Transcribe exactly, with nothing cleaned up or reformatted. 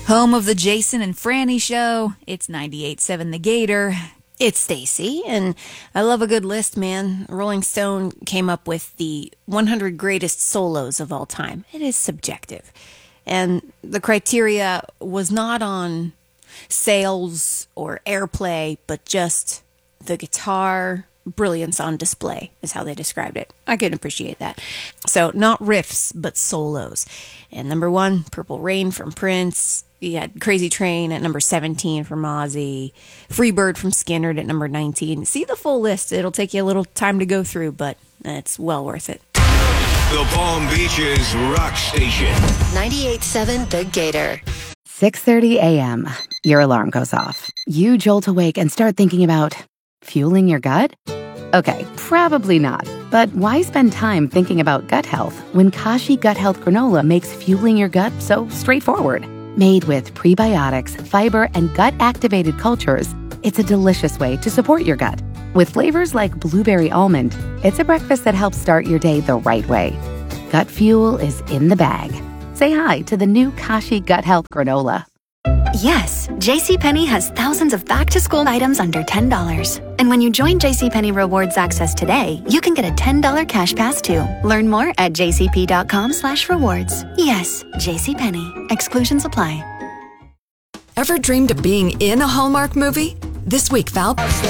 Home of the Jason and Franny Show. It's ninety-eight point seven The Gator. It's Stacy, and I love a good list, man. Rolling Stone came up with the one hundred greatest solos of all time. It is subjective. And the criteria was not on sales or airplay, but just the guitar brilliance on display is how they described it. I can appreciate that. So not riffs, but solos. And number one, Purple Rain from Prince. You had Crazy Train at number seventeen from Ozzy. Freebird from Skynyrd at number nineteen. See the full list. It'll take you a little time to go through, but it's well worth it. The Palm Beaches Rock Station. ninety-eight point seven The Gator. six thirty a.m. Your alarm goes off. You jolt awake and start thinking about fueling your gut? Okay, probably not. But why spend time thinking about gut health when Kashi Gut Health Granola makes fueling your gut so straightforward? Made with prebiotics, fiber, and gut-activated cultures, it's a delicious way to support your gut. With flavors like blueberry almond, it's a breakfast that helps start your day the right way. Gut fuel is in the bag. Say hi to the new Kashi Gut Health Granola. Yes, JCPenney has thousands of back-to-school items under ten dollars. And when you join JCPenney Rewards Access today, you can get a ten dollars cash pass too. Learn more at jcp.com slash rewards. Yes, JCPenney. Exclusions apply. Ever dreamed of being in a Hallmark movie? This week, Val...